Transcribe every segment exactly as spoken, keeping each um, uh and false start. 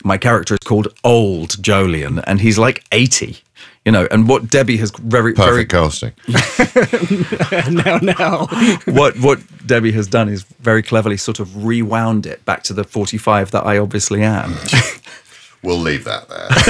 my character is called Old Jolyon, and he's like eighty. You know, and what Debbie has very perfect very, casting. no, no. what what Debbie has done is very cleverly sort of rewound it back to the forty-five that I obviously am. We'll leave that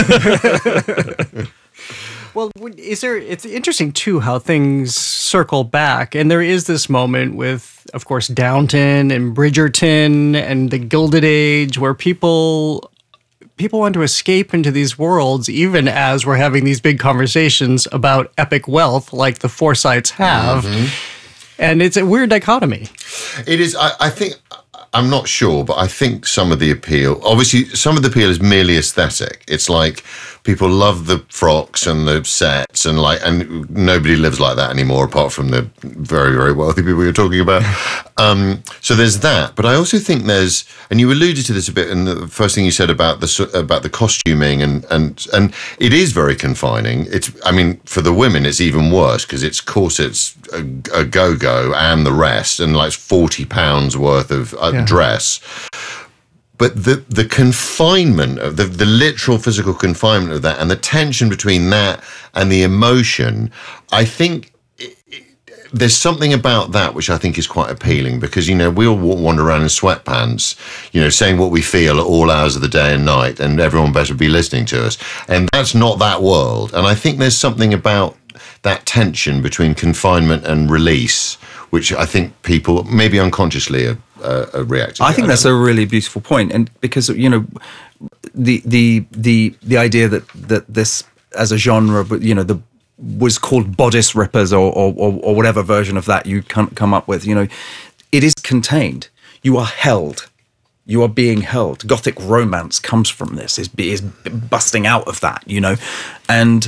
there. Well, is there? It's interesting too how things circle back, and there is this moment with, of course, Downton and Bridgerton and the Gilded Age, where people. People want to escape into these worlds, even as we're having these big conversations about epic wealth like the Forsytes have. Mm-hmm. And it's a weird dichotomy. It is. I, I think, I'm not sure, but I think some of the appeal, obviously, some of the appeal is merely aesthetic. It's like people love the frocks and the sets, and like, and nobody lives like that anymore, apart from the very, very wealthy people you're talking about. Um, so there's that. But I also think there's, and you alluded to this a bit in the first thing you said about the about the costuming, and and and it is very confining. It's, I mean, for the women, it's even worse because it's corsets, a, a go-go, and the rest, and like forty pounds worth of uh, yeah. dress. But the the confinement of the the literal physical confinement of that, and the tension between that and the emotion, I think it, it, there's something about that which I think is quite appealing, because, you know, we all wander around in sweatpants, you know, saying what we feel at all hours of the day and night, and everyone better be listening to us. And that's not that world. And I think there's something about that tension between confinement and release, which I think people maybe unconsciously are, uh, are reacting. I think I that's know. a really beautiful point, and because, you know, the the the the idea that that this as a genre, you know, the was called bodice rippers or or, or whatever version of that you can come up with, you know, it is contained. You are held. You are being held. Gothic romance comes from this. Is is busting out of that, you know, and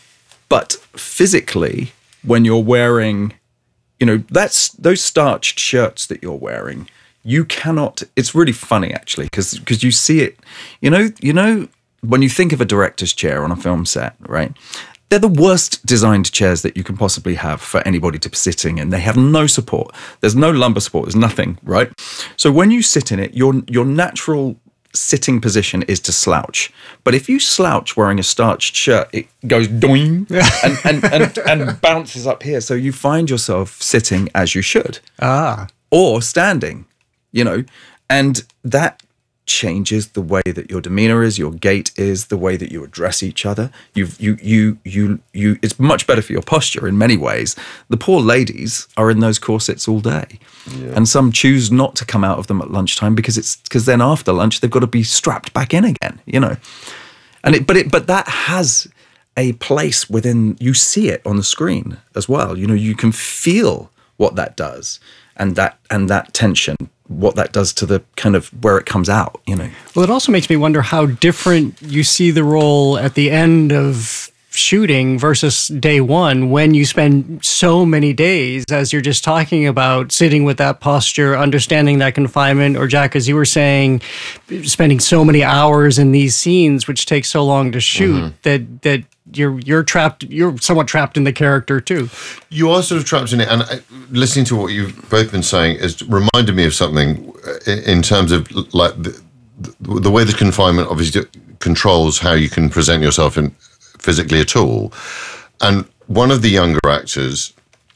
but physically, when you're wearing, you know, that's those starched shirts that you're wearing, you cannot. It's really funny actually, because because you see it, you know, you know, when you think of a director's chair on a film set, right? They're the worst designed chairs that you can possibly have for anybody to be sitting in. They have no support. There's no lumbar support. There's nothing, right? So when you sit in it, your your natural sitting position is to slouch. But if you slouch wearing a starched shirt, it goes doing and, and, and, and bounces up here. So you find yourself sitting as you should. Ah. Or standing, you know, and that changes the way that your demeanor is, your gait is, the way that you address each other. You, you, you, you, you. It's much better for your posture in many ways. The poor ladies are in those corsets all day, yeah. and some choose not to come out of them at lunchtime because it's because then after lunch they've got to be strapped back in again. You know, and it, but it, but that has a place within. You see it on the screen as well. You know, you can feel what that does, and that and that tension. What that does to the kind of where it comes out, you know. Well, it also makes me wonder how different you see the role at the end of shooting versus day one, when you spend so many days, as you're just talking about, sitting with that posture, understanding that confinement, or Jack, as you were saying, spending so many hours in these scenes, which take so long to shoot, mm-hmm. that that you're you're trapped, you're somewhat trapped in the character too. You are sort of trapped in it, and I, listening to what you've both been saying has reminded me of something in, in terms of like the, the way the confinement obviously controls how you can present yourself in physically at all. And one of the younger actors,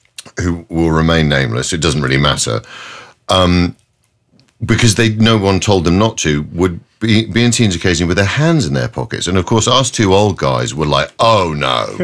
who will remain nameless, it doesn't really matter, um, because they no one told them not to, would be, be in scenes occasionally with their hands in their pockets. And of course, us two old guys were like, oh no,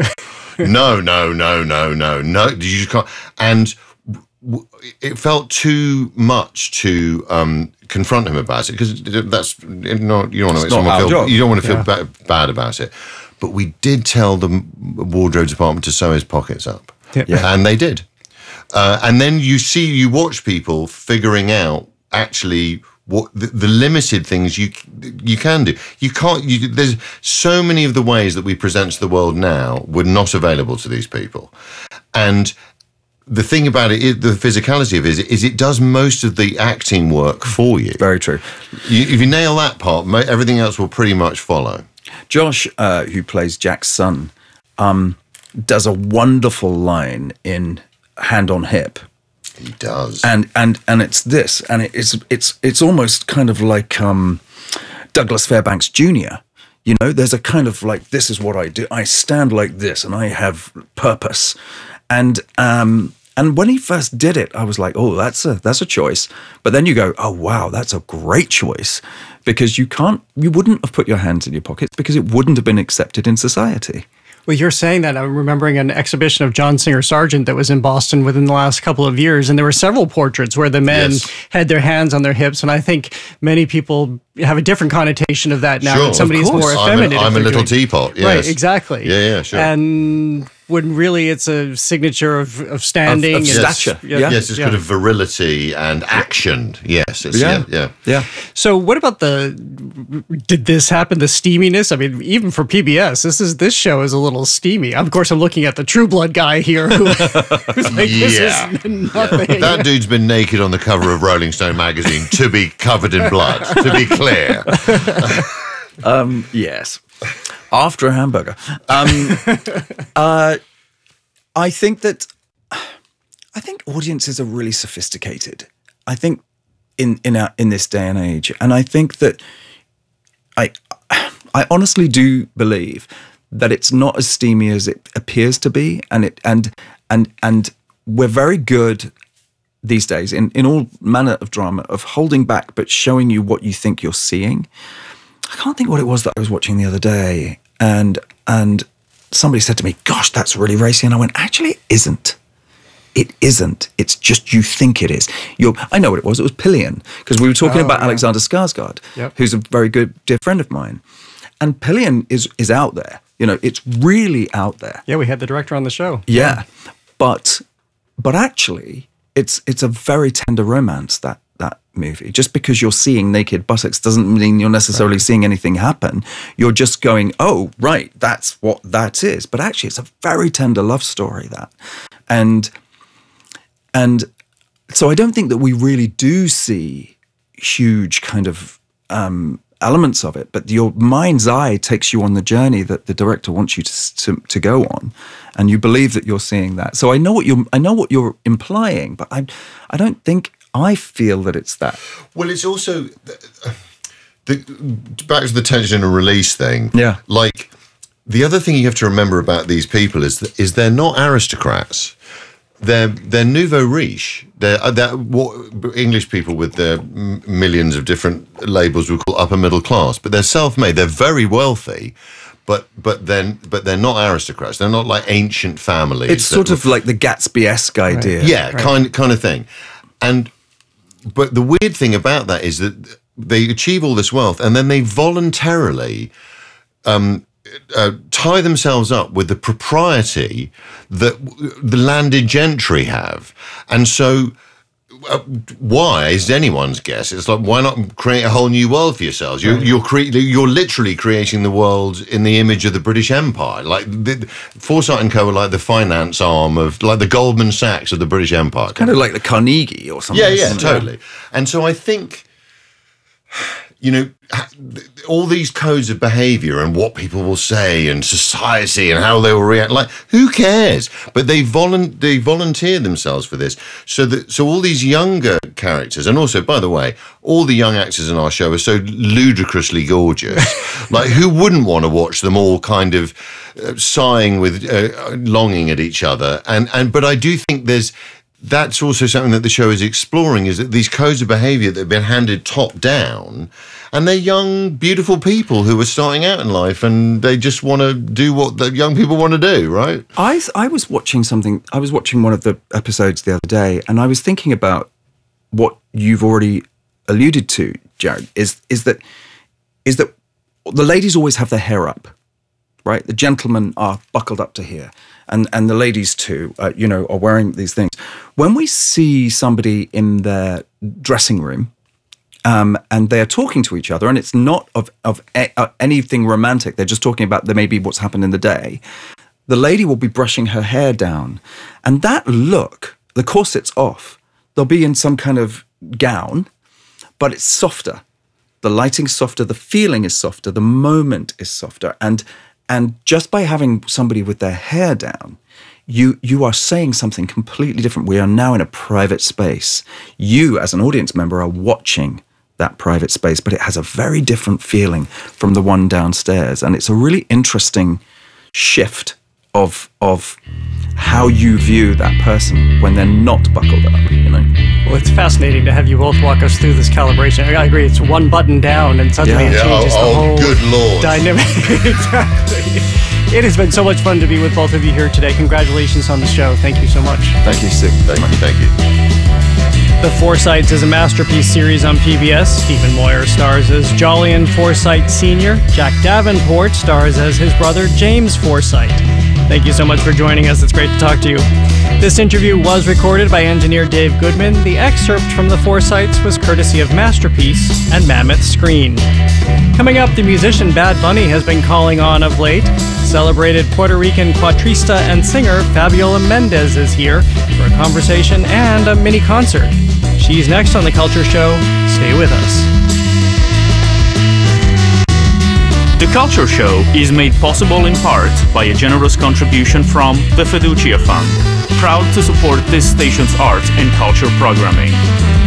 no, no, no, no, no, no, you just can't. And w- it felt too much to um, confront him about it, because that's not, you don't want to make someone feel, you don't want to feel yeah. ba- bad about it. But we did tell the wardrobe department to sew his pockets up. Yep. Yeah. And they did. Uh, and then you see, you watch people figuring out actually what the, the limited things you you can do. You can't, you, there's so many of the ways that we present to the world now were not available to these people. And the thing about it, is, the physicality of it is, is it does most of the acting work for you. Very true. You, if you nail that part, everything else will pretty much follow. Josh, uh, who plays Jack's son, um, does a wonderful line in Hand on Hip. He does, and and and it's this, and it's it's it's almost kind of like um, Douglas Fairbanks Junior You know, there's a kind of like, this is what I do. I stand like this and I have purpose. And um, and when he first did it, I was like, oh, that's a that's a choice. But then you go, oh, wow, that's a great choice. Because you can't, you wouldn't have put your hands in your pockets because it wouldn't have been accepted in society. Well, you're saying that. I'm remembering an exhibition of John Singer Sargent that was in Boston within the last couple of years, and there were several portraits where the men Yes. had their hands on their hips, and I think many people have a different connotation of that now. Sure, that somebody's of course. more I'm a- effeminate. if I'm a they're little doing- teapot, yes. Right, exactly. Yeah, yeah, sure. And when really it's a signature of, of standing. Of- of and stature, Yeah. yeah. Yes, it's yeah. kind of virility and action. Yes, it's, yeah, yeah. Yeah. So what about the, did this happen, the steaminess? I mean, even for P B S, this is this show is a little steamy. Of course, I'm looking at the True Blood guy here who, who's like, this Yeah. is nothing. That dude's been naked on the cover of Rolling Stone magazine to be covered in blood, to be clear. Um, yes. After a hamburger. Um, uh, I think that I think audiences are really sophisticated. I think in in our, in this day and age, and I think that I I honestly do believe that it's not as steamy as it appears to be, and it and and and we're very good these days in in all manner of drama of holding back but showing you what you think you're seeing. I can't think what it was that I was watching the other day, and and somebody said to me, "Gosh, that's really racy," and I went, "Actually, it isn't. It isn't. It's just you think it is." You're, I know what it was. It was Pillion, because we were talking Oh, about yeah. Alexander Skarsgård, Yep. who's a very good dear friend of mine, and Pillion is is out there. You know, it's really out there. Yeah, we had the director on the show. Yeah, but but actually, it's it's a very tender romance, that that movie. Just because you're seeing naked buttocks doesn't mean you're necessarily seeing anything happen. You're just going, oh, right, that's what that is. But actually, it's a very tender love story, that, and and so I don't think that we really do see huge kind of um, elements of it, but your mind's eye takes you on the journey that the director wants you to, to to go on, and you believe that you're seeing that. So I know what you're I know what you're implying, but I I don't think I feel that it's that. Well, it's also the, back to the tension and release thing. Yeah. Like the other thing you have to remember about these people is that, is they're not aristocrats. They're they're nouveau riche. They're, they're what English people with their m- millions of different labels would call upper middle class, but they're self-made. They're very wealthy, but but then but they're not aristocrats. They're not like ancient families. It's that sort were- of like the Gatsby-esque idea. yeah, kind kind of thing. And but the weird thing about that is that they achieve all this wealth and then they voluntarily um, uh, tie themselves up with the propriety that the landed gentry have, and so. Uh, why is anyone's guess? It's like, why not create a whole new world for yourselves? You're you're, cre- you're literally creating the world in the image of the British Empire. Like the, Forsyth and Co are like the finance arm of, like the Goldman Sachs of the British Empire. Kind of like the Carnegie or something. Yeah, yeah, isn't it? totally. And so I think, you know, all these codes of behavior and what people will say and society and how they will react, like, who cares? But they volun- they volunteer themselves for this. So that so all these younger characters, and also, by the way, all the young actors in our show are so ludicrously gorgeous. Like, who wouldn't want to watch them all kind of uh, sighing with uh, longing at each other? And and but I do think there's that's also something that the show is exploring, is that these codes of behavior that have been handed top down, and they're young, beautiful people who are starting out in life and they just want to do what the young people want to do, right? I I was watching something. I was watching one of the episodes the other day, and I was thinking about what you've already alluded to, Jared. Is is that is that the ladies always have their hair up, right? The gentlemen are buckled up to here, and and the ladies too, uh, you know, are wearing these things. When we see somebody in their dressing room, Um, and they are talking to each other, and it's not of of a, uh, anything romantic. They're just talking about the, maybe what's happened in the day. The lady will be brushing her hair down, and that look, the corset's off. They'll be in some kind of gown, but it's softer. The lighting's softer. The feeling is softer. The moment is softer. And and just by having somebody with their hair down, You you are saying something completely different. We are now in a private space. You, as an audience member, are watching that private space, but it has a very different feeling from the one downstairs. And it's a really interesting shift of of how you view that person when they're not buckled up, you know. Well, it's fascinating to have you both walk us through this calibration. I agree, it's one button down and suddenly Yeah. it Yeah, changes oh, the oh, whole good Lord. dynamic. Exactly. It has been so much fun to be with both of you here today. Congratulations on the show. Thank you so much. Thank you, Sue. Thank you, thank you. The Forsytes is a masterpiece series on P B S. Stephen Moyer stars as Jolyon Forsyte Senior Jack Davenport stars as his brother James Forsyte. Thank you so much for joining us. It's great to talk to you. This interview was recorded by engineer Dave Goodman. The excerpt from The Forsytes was courtesy of Masterpiece and Mammoth Screen. Coming up, the musician Bad Bunny has been calling on of late. Celebrated Puerto Rican cuatrista and singer Fabiola Mendez is here for a conversation and a mini concert. She's next on The Culture Show. Stay with us. The Culture Show is made possible in part by a generous contribution from the Fiducia Fund, proud to support this station's art and culture programming.